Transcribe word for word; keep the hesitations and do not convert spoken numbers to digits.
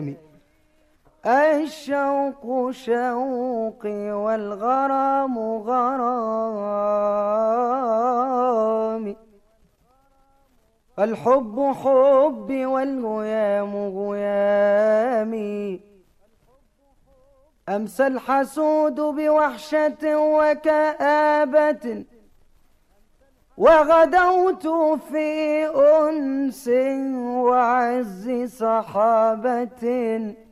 الشوق شوقي والغرام غرامي، الحب حبي والغيام غيامي. أمسى الحسود بوحشة وكآبة، وغدوت في أنس وعز صحابة.